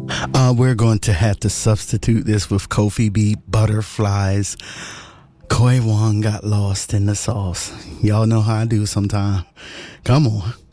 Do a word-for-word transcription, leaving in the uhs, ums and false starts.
Uh, we're going to have to substitute this with Kofi beat Butterflies. Koi Wong got lost in the sauce. Y'all know how I do sometime. Come on.